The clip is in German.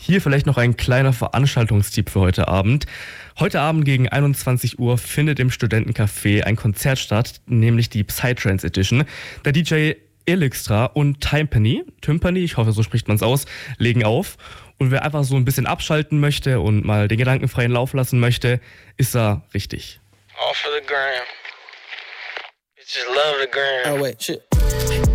Hier vielleicht noch ein kleiner Veranstaltungstipp für heute Abend. Heute Abend gegen 21 Uhr findet im Studentencafé ein Konzert statt, nämlich die Psytrance Edition. Der DJ Elixtra und Tympany, ich hoffe, so spricht man es aus, legen auf. Und wer einfach so ein bisschen abschalten möchte und mal den gedankenfreien Lauf lassen möchte, ist da richtig. All for the gram. Bitches love the gram. Oh wait, shit.